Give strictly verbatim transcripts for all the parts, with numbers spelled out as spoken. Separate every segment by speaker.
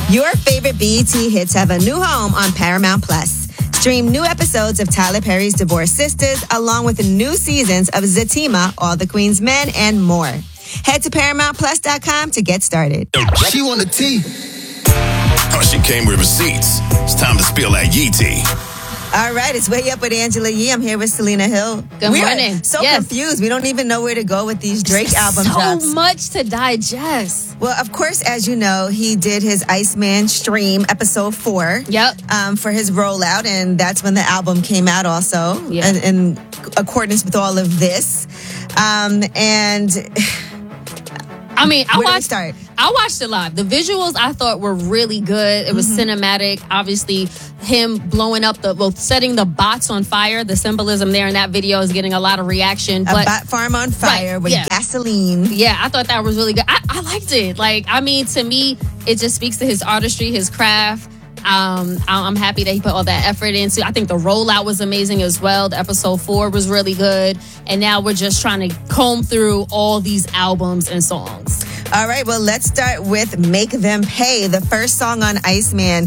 Speaker 1: Your favorite B E T hits have a new home on Paramount Plus. Stream new episodes of Tyler Perry's Divorced Sisters, along with new seasons of Zatima, All the Queen's Men, and more. Head to paramount plus dot com to get started.
Speaker 2: She want a tea. Oh, she came with receipts. It's time to spill that Yee tea.
Speaker 1: All right, it's Way Up with Angela Yee. I'm here with Selena Hill.
Speaker 3: Good
Speaker 1: we
Speaker 3: morning.
Speaker 1: Are so
Speaker 3: yes.
Speaker 1: confused. We don't even know where to go with these Drake
Speaker 3: There's
Speaker 1: album
Speaker 3: so
Speaker 1: drops.
Speaker 3: So much to digest.
Speaker 1: Well, of course, as you know, he did his Iceman Stream episode four.
Speaker 3: Yep.
Speaker 1: Um, for his rollout, and that's when the album came out also,
Speaker 3: yeah.
Speaker 1: in, in accordance with all of this. Um, and
Speaker 3: I mean, I
Speaker 1: where
Speaker 3: watched.
Speaker 1: Do we start?
Speaker 3: I watched it live. The visuals I thought were really good. It was mm-hmm. cinematic. Obviously, him blowing up the, well, setting the bots on fire. The symbolism there in that video is getting a lot of reaction.
Speaker 1: A
Speaker 3: but,
Speaker 1: bot farm on fire
Speaker 3: right,
Speaker 1: with
Speaker 3: yeah.
Speaker 1: gasoline.
Speaker 3: Yeah, I thought that was really good. I, I liked it. Like, I mean, to me, it just speaks to his artistry, his craft. Um, I'm happy that he put all that effort into. I think the rollout was amazing as well. The episode four was really good. And now we're just trying to comb through all these albums and songs.
Speaker 1: All right, well, let's start with Make Them Pay, the first song on Iceman.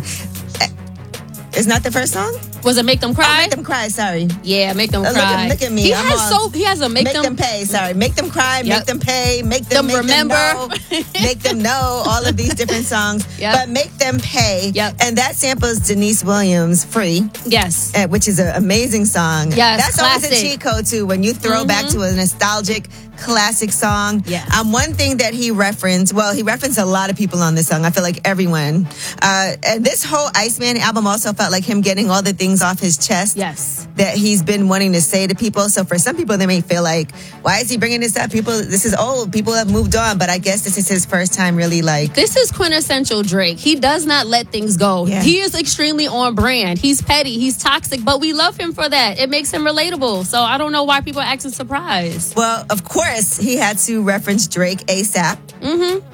Speaker 1: Is not the first song?
Speaker 3: Was it Make Them Cry?
Speaker 1: Oh, Make Them Cry, sorry.
Speaker 3: Yeah, Make Them
Speaker 1: uh,
Speaker 3: Cry.
Speaker 1: Look, look at me.
Speaker 3: He
Speaker 1: I'm
Speaker 3: has
Speaker 1: on,
Speaker 3: so he has a Make,
Speaker 1: make
Speaker 3: them,
Speaker 1: them Pay, sorry. Make Them Cry,
Speaker 3: yep.
Speaker 1: Make Them Pay, Make Them,
Speaker 3: them
Speaker 1: make
Speaker 3: Remember.
Speaker 1: Them Know, Make Them Know, all of these different songs.
Speaker 3: Yep.
Speaker 1: But Make Them Pay.
Speaker 3: Yep.
Speaker 1: And that samples Denise Williams, Free.
Speaker 3: Yes.
Speaker 1: Uh, which is an amazing song.
Speaker 3: Yes,
Speaker 1: That's
Speaker 3: classic.
Speaker 1: always a cheat code, too, when you throw mm-hmm. back to a nostalgic classic song.
Speaker 3: Yeah.
Speaker 1: Um, one thing that he referenced, well, he referenced a lot of people on this song. I feel like everyone. Uh, and this whole Iceman album also felt like him getting all the things off his chest.
Speaker 3: Yes.
Speaker 1: That he's been wanting to say to people. So for some people, they may feel like, why is he bringing this up? People, this is old. People have moved on. But I guess this is his first time really like.
Speaker 3: This is quintessential Drake. He does not let things go.
Speaker 1: Yeah.
Speaker 3: He is extremely on brand. He's petty. He's toxic. But we love him for that. It makes him relatable. So I don't know why people are acting surprised.
Speaker 1: Well, of course, he had to reference Drake ASAP.
Speaker 3: Mm-hmm.